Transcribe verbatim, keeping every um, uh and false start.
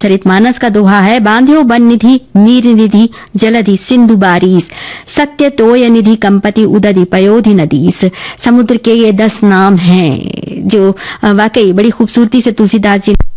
रामचरितमानस का दोहा है, बांध्यो वन निधि नीर निधि जलधि सिंधु बारीस, सत्य तोय निधि कंपति उदधि पयोधि नदीस। समुद्र के ये दस नाम हैं जो वाकई बड़ी खूबसूरती से तुलसीदास जी